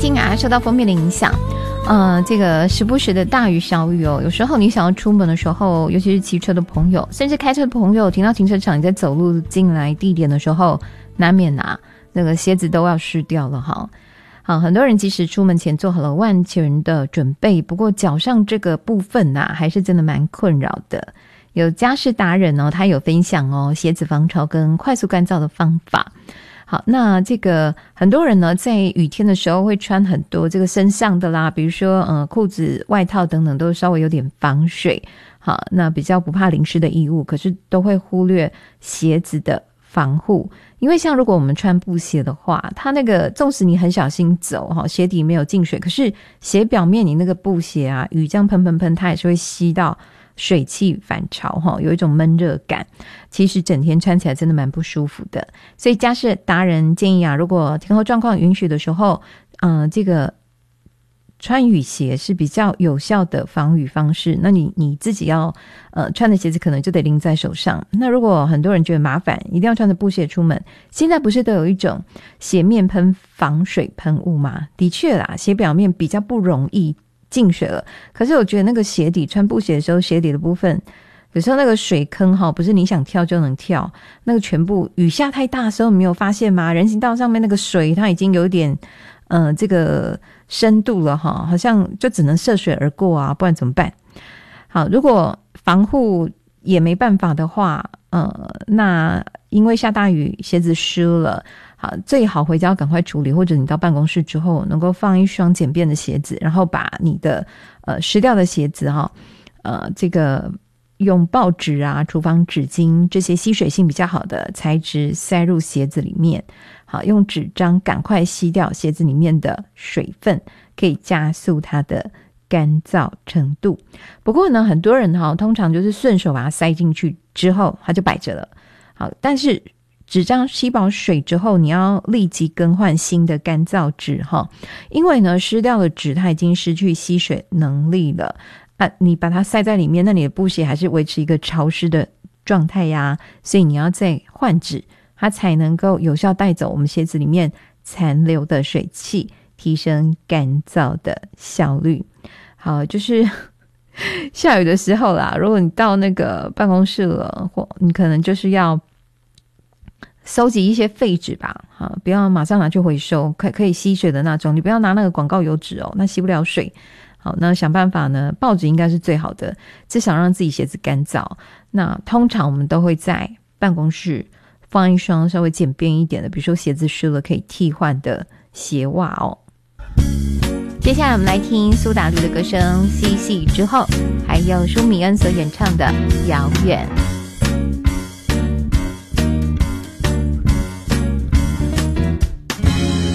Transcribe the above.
近啊受到封面的影响，这个时不时的大雨小雨哦，有时候你想要出门的时候，尤其是骑车的朋友，甚至开车的朋友，停到停车场你在走路进来地点的时候，难免那个鞋子都要湿掉了哈。好，很多人即使出门前做好了万全的准备，不过脚上这个部分还是真的蛮困扰的。有家事达人哦，他有分享鞋子防潮跟快速干燥的方法。好，那这个很多人呢，在雨天的时候会穿很多这个身上的啦，比如说裤子、外套等等，都稍微有点防水。好，那比较不怕淋湿的衣物，可是都会忽略鞋子的防护。因为像如果我们穿布鞋的话，它那个纵使你很小心走鞋底没有进水，可是鞋表面你那个布鞋雨这样喷喷喷，它也是会吸到水汽反潮有一种闷热感，其实整天穿起来真的蛮不舒服的。所以家事达人建议如果天候状况允许的时候，这个穿雨鞋是比较有效的防雨方式。那你自己要穿的鞋子可能就得拎在手上。那如果很多人觉得麻烦，一定要穿着布鞋出门，现在不是都有一种鞋面喷防水喷雾吗？的确啦，鞋表面比较不容易进水了，可是我觉得那个鞋底，穿布鞋的时候，鞋底的部分有时候那个水坑不是你想跳就能跳，那个全部雨下太大的时候，你没有发现吗？人行道上面那个水它已经有点这个深度了好像就只能涉水而过不然怎么办？好，如果防护也没办法的话，那因为下大雨鞋子湿了，好，最好回家赶快处理，或者你到办公室之后能够放一双简便的鞋子，然后把你的湿掉的鞋子这个用报纸厨房纸巾这些吸水性比较好的材质塞入鞋子里面，好，用纸张赶快吸掉鞋子里面的水分，可以加速它的干燥程度。不过呢，很多人通常就是顺手把它塞进去之后它就摆着了。好，但是纸张吸饱水之后，你要立即更换新的干燥纸因为呢湿掉的纸它已经失去吸水能力了你把它塞在里面，那你的布鞋还是维持一个潮湿的状态呀，所以你要再换纸，它才能够有效带走我们鞋子里面残留的水汽，提升干燥的效率。好，就是下雨的时候啦，如果你到那个办公室了，或你可能就是要收集一些废纸吧，不要马上拿去回收，可以吸水的那种，你不要拿那个广告油纸那吸不了水。好，那想办法呢，报纸应该是最好的，至少让自己鞋子干燥。那通常我们都会在办公室放一双稍微简便一点的，比如说鞋子湿了可以替换的鞋袜接下来我们来听苏打绿的歌声《嬉戏》之后，还有舒米恩所演唱的《遥远》。